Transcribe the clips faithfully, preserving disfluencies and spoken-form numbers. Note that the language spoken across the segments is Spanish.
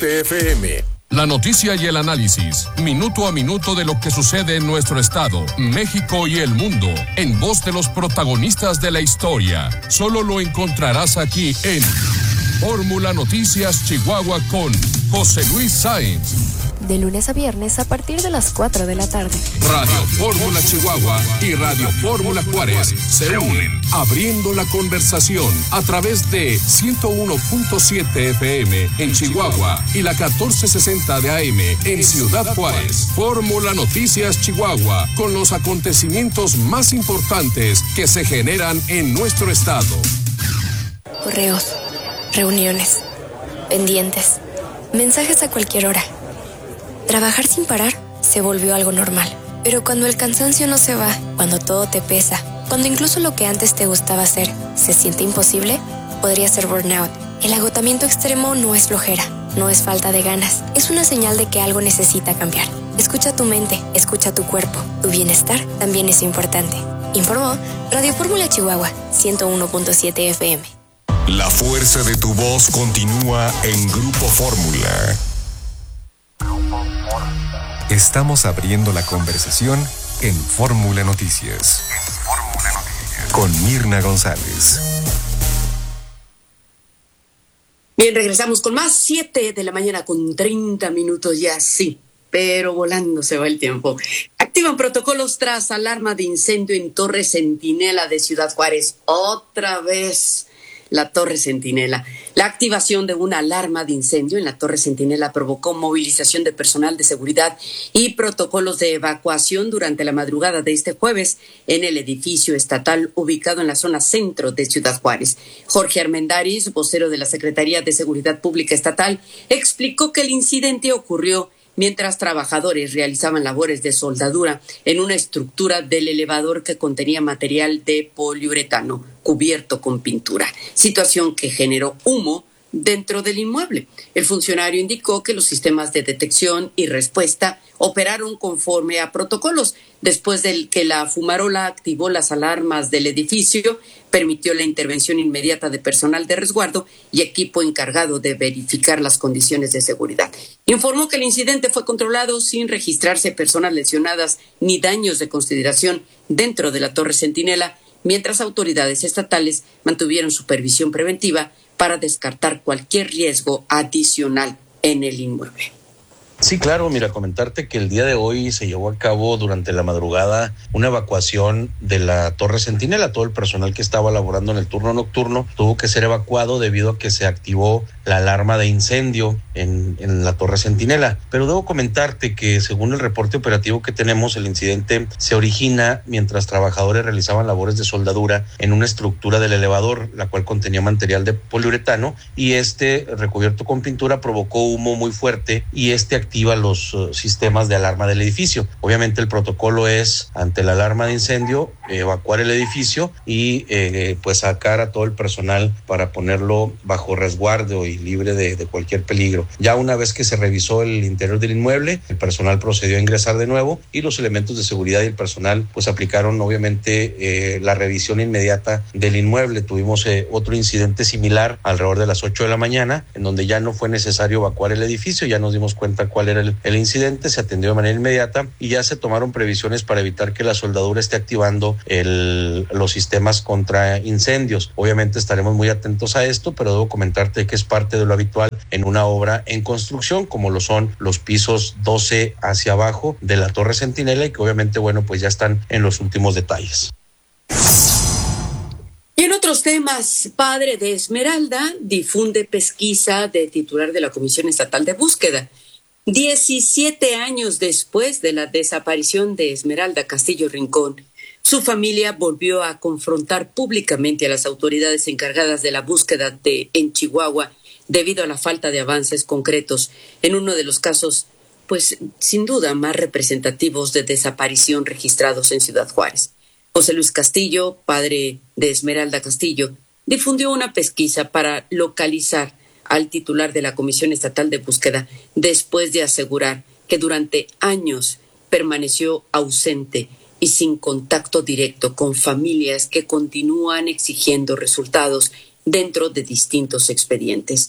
T F M. La noticia y el análisis, minuto a minuto de lo que sucede en nuestro estado, México y el mundo, en voz de los protagonistas de la historia. Solo lo encontrarás aquí en Fórmula Noticias Chihuahua con José Luis Sáenz. De lunes a viernes a partir de las cuatro de la tarde. Radio Fórmula Chihuahua y Radio Fórmula Juárez se unen, abriendo la conversación a través de ciento uno punto siete F M en Chihuahua y la catorce sesenta de A M en Ciudad Juárez. Fórmula Noticias Chihuahua, con los acontecimientos más importantes que se generan en nuestro estado. Correos, reuniones, pendientes, mensajes a cualquier hora. Trabajar sin parar se volvió algo normal. Pero cuando el cansancio no se va, cuando todo te pesa, cuando incluso lo que antes te gustaba hacer se siente imposible, podría ser burnout. El agotamiento extremo no es flojera, no es falta de ganas. Es una señal de que algo necesita cambiar. Escucha tu mente, escucha tu cuerpo. Tu bienestar también es importante. Informó Radio Fórmula Chihuahua, ciento uno punto siete F M. La fuerza de tu voz continúa en Grupo Fórmula. Estamos abriendo la conversación en Fórmula Noticias. En Fórmula Noticias. Con Mirna González. Bien, regresamos con más. Siete de la mañana con treinta minutos ya, sí, pero volando se va el tiempo. Activan protocolos tras alarma de incendio en Torre Centinela de Ciudad Juárez. Otra vez la Torre Centinela. La activación de una alarma de incendio en la Torre Centinela provocó movilización de personal de seguridad y protocolos de evacuación durante la madrugada de este jueves en el edificio estatal ubicado en la zona centro de Ciudad Juárez. Jorge Armendáriz, vocero de la Secretaría de Seguridad Pública Estatal, explicó que el incidente ocurrió mientras trabajadores realizaban labores de soldadura en una estructura del elevador que contenía material de poliuretano cubierto con pintura, situación que generó humo dentro del inmueble. El funcionario indicó que los sistemas de detección y respuesta operaron conforme a protocolos. Después de que la fumarola activó las alarmas del edificio, permitió la intervención inmediata de personal de resguardo y equipo encargado de verificar las condiciones de seguridad. Informó que el incidente fue controlado sin registrarse personas lesionadas ni daños de consideración dentro de la Torre Centinela, mientras autoridades estatales mantuvieron supervisión preventiva para descartar cualquier riesgo adicional en el inmueble. Sí, claro, mira, comentarte que el día de hoy se llevó a cabo durante la madrugada una evacuación de la Torre Centinela. Todo el personal que estaba laborando en el turno nocturno tuvo que ser evacuado debido a que se activó la alarma de incendio en, en la Torre Centinela. Pero debo comentarte que según el reporte operativo que tenemos, el incidente se origina mientras trabajadores realizaban labores de soldadura en una estructura del elevador, la cual contenía material de poliuretano, y este recubierto con pintura provocó humo muy fuerte y este activa los uh, sistemas de alarma del edificio. Obviamente el protocolo es, ante la alarma de incendio, evacuar el edificio y eh, pues sacar a todo el personal para ponerlo bajo resguardo y libre de, de cualquier peligro. Ya una vez que se revisó el interior del inmueble, el personal procedió a ingresar de nuevo y los elementos de seguridad y el personal pues aplicaron obviamente eh, la revisión inmediata del inmueble. Tuvimos eh, otro incidente similar alrededor de las ocho de la mañana, en donde ya no fue necesario evacuar el edificio, ya nos dimos cuenta cuál era el, el incidente, se atendió de manera inmediata y ya se tomaron previsiones para evitar que la soldadura esté activando el, los sistemas contra incendios. Obviamente estaremos muy atentos a esto, pero debo comentarte que es parte de lo habitual en una obra en construcción, como lo son los pisos doce hacia abajo de la Torre Centinela, y que obviamente, bueno, pues ya están en los últimos detalles. Y en otros temas, padre de Esmeralda difunde pesquisa de titular de la Comisión Estatal de Búsqueda. diecisiete años después de la desaparición de Esmeralda Castillo Rincón, su familia volvió a confrontar públicamente a las autoridades encargadas de la búsqueda de, en Chihuahua debido a la falta de avances concretos en uno de los casos, pues sin duda más representativos de desaparición registrados en Ciudad Juárez. José Luis Castillo, padre de Esmeralda Castillo, difundió una pesquisa para localizar al titular de la Comisión Estatal de Búsqueda después de asegurar que durante años permaneció ausente y sin contacto directo con familias que continúan exigiendo resultados dentro de distintos expedientes.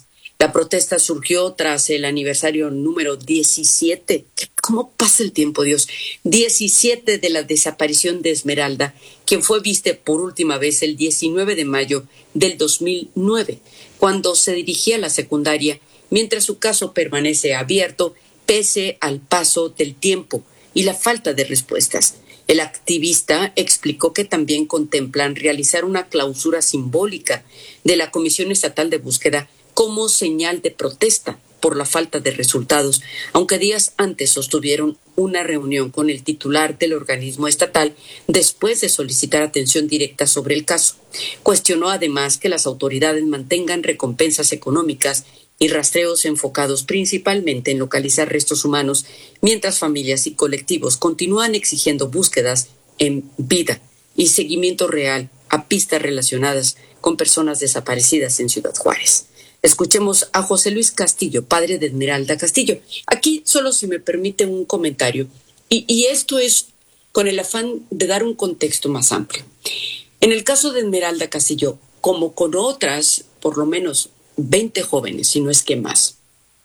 La protesta surgió tras el aniversario número diecisiete. ¿Cómo pasa el tiempo, Dios? diecisiete de la desaparición de Esmeralda, quien fue vista por última vez el diecinueve de mayo del dos mil nueve, cuando se dirigía a la secundaria, mientras su caso permanece abierto pese al paso del tiempo y la falta de respuestas. El activista explicó que también contemplan realizar una clausura simbólica de la Comisión Estatal de Búsqueda como señal de protesta por la falta de resultados, aunque días antes sostuvieron una reunión con el titular del organismo estatal después de solicitar atención directa sobre el caso. Cuestionó además que las autoridades mantengan recompensas económicas y rastreos enfocados principalmente en localizar restos humanos, mientras familias y colectivos continúan exigiendo búsquedas en vida y seguimiento real a pistas relacionadas con personas desaparecidas en Ciudad Juárez. Escuchemos a José Luis Castillo, padre de Esmeralda Castillo. Aquí solo si me permite un comentario, y, y esto es con el afán de dar un contexto más amplio. En el caso de Esmeralda Castillo, como con otras, por lo menos veinte jóvenes, si no es que más,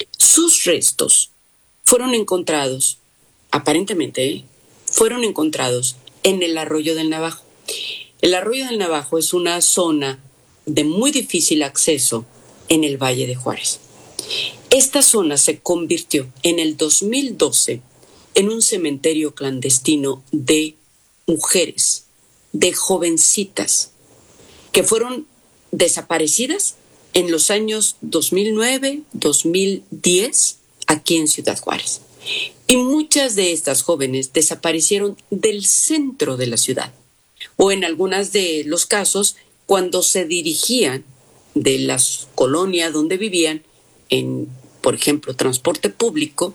sus restos fueron encontrados, aparentemente, ¿eh? fueron encontrados en el Arroyo del Navajo. El Arroyo del Navajo es una zona de muy difícil acceso en el Valle de Juárez. Esta zona se convirtió en el dos mil doce en un cementerio clandestino de mujeres, de jovencitas, que fueron desaparecidas en los años dos mil nueve, dos mil diez, aquí en Ciudad Juárez. Y muchas de estas jóvenes desaparecieron del centro de la ciudad, o en algunos de los casos, cuando se dirigían de las colonias donde vivían, en, por ejemplo, transporte público,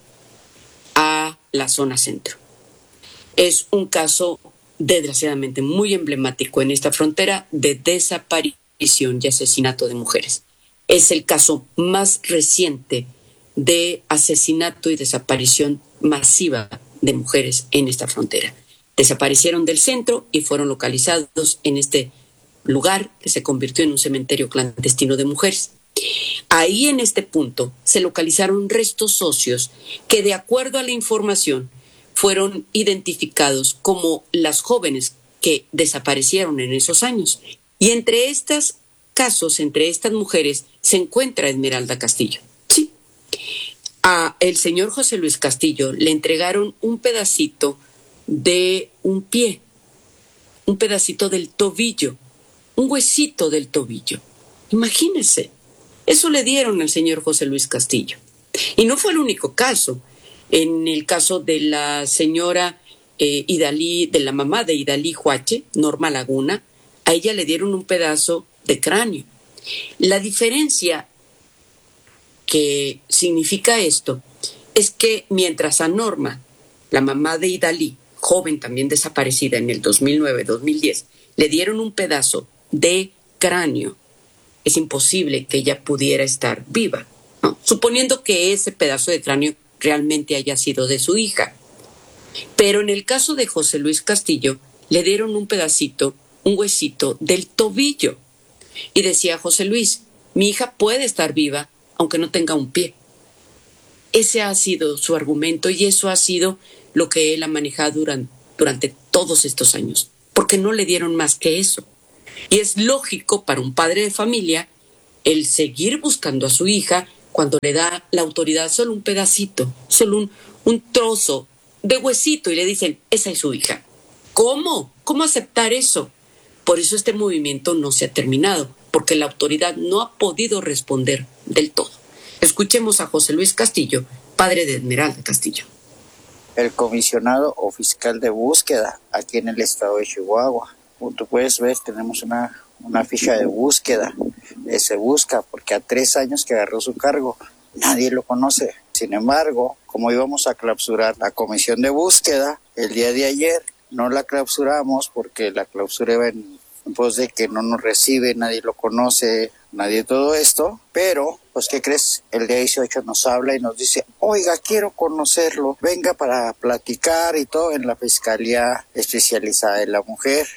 a la zona centro. Es un caso, desgraciadamente, muy emblemático en esta frontera de desaparición y asesinato de mujeres. Es el caso más reciente de asesinato y desaparición masiva de mujeres en esta frontera. Desaparecieron del centro y fueron localizados en este lugar que se convirtió en un cementerio clandestino de mujeres. Ahí, en este punto, se localizaron restos óseos que, de acuerdo a la información, fueron identificados como las jóvenes que desaparecieron en esos años. Y entre estos casos, entre estas mujeres, se encuentra Esmeralda Castillo. Sí. A el señor José Luis Castillo le entregaron un pedacito de un pie, un pedacito del tobillo, un huesito del tobillo. Imagínense, eso le dieron al señor José Luis Castillo. Y no fue el único caso. En el caso de la señora eh, Idalí, de la mamá de Idalí Huache, Norma Laguna, a ella le dieron un pedazo de cráneo. La diferencia que significa esto es que mientras a Norma, la mamá de Idalí, joven también desaparecida en el dos mil nueve, dos mil diez, le dieron un pedazo de cráneo, es imposible que ella pudiera estar viva, ¿no? Suponiendo que ese pedazo de cráneo realmente haya sido de su hija. Pero en el caso de José Luis Castillo, le dieron un pedacito, un huesito del tobillo. Y decía José Luis, mi hija puede estar viva aunque no tenga un pie. Ese ha sido su argumento y eso ha sido lo que él ha manejado durante, durante todos estos años, porque no le dieron más que eso. Y es lógico para un padre de familia el seguir buscando a su hija cuando le da la autoridad solo un pedacito, solo un, un trozo de huesito y le dicen, esa es su hija. ¿Cómo? ¿Cómo aceptar eso? Por eso este movimiento no se ha terminado, porque la autoridad no ha podido responder del todo. Escuchemos a José Luis Castillo, padre de Esmeralda Castillo. El comisionado o fiscal de búsqueda aquí en el estado de Chihuahua. Como tú puedes ver, tenemos una, una ficha de búsqueda. Eh, se busca porque a tres años que agarró su cargo, nadie lo conoce. Sin embargo, como íbamos a clausurar la comisión de búsqueda, el día de ayer no la clausuramos porque la clausura iba en pos de que no nos recibe, nadie lo conoce, nadie todo esto, pero, pues, ¿qué crees? El día dieciocho nos habla y nos dice, oiga, quiero conocerlo, venga para platicar y todo en la Fiscalía Especializada de la Mujer.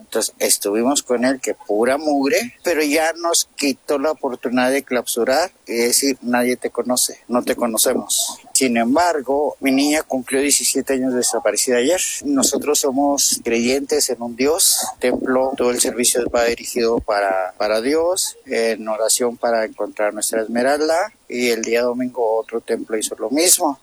Entonces estuvimos con él, que pura mugre, pero ya nos quitó la oportunidad de clausurar y decir, nadie te conoce, no te conocemos. Sin embargo, mi niña cumplió diecisiete años de desaparecida ayer. Nosotros somos creyentes en un Dios, templo, todo el servicio va dirigido para, para Dios, en oración para encontrar nuestra Esmeralda, y el día domingo otro templo hizo lo mismo.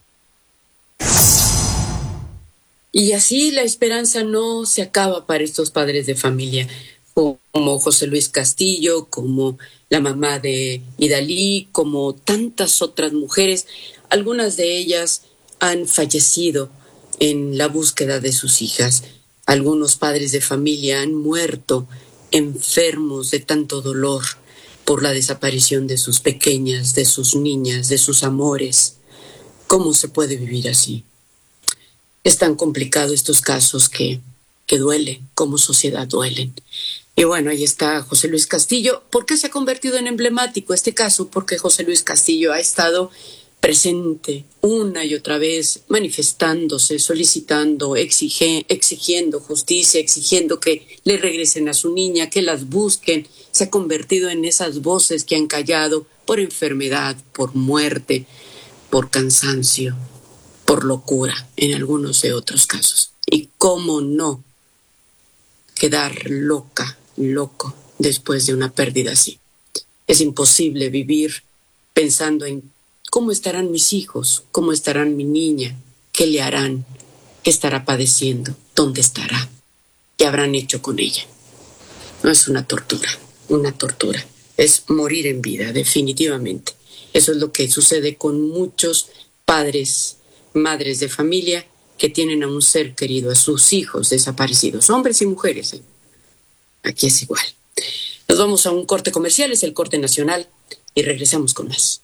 Y así la esperanza no se acaba para estos padres de familia, como José Luis Castillo, como la mamá de Idalí, como tantas otras mujeres. Algunas de ellas han fallecido en la búsqueda de sus hijas. Algunos padres de familia han muerto enfermos de tanto dolor por la desaparición de sus pequeñas, de sus niñas, de sus amores. ¿Cómo se puede vivir así? Es tan complicado estos casos que, que duelen, como sociedad duelen. Y bueno, ahí está José Luis Castillo. ¿Por qué se ha convertido en emblemático este caso? Porque José Luis Castillo ha estado presente una y otra vez, manifestándose, solicitando, exige, exigiendo justicia, exigiendo que le regresen a su niña, que las busquen. Se ha convertido en esas voces que han callado por enfermedad, por muerte, por cansancio, por locura, en algunos de otros casos. Y cómo no quedar loca, loco, después de una pérdida así. Es imposible vivir pensando en cómo estarán mis hijos, cómo estarán mi niña, qué le harán, qué estará padeciendo, dónde estará, qué habrán hecho con ella. No es una tortura, una tortura. Es morir en vida, definitivamente. Eso es lo que sucede con muchos padres, madres de familia que tienen a un ser querido, a sus hijos desaparecidos, hombres y mujeres. ¿eh? Aquí es igual. Nos vamos a un corte comercial, es el corte nacional, y regresamos con más.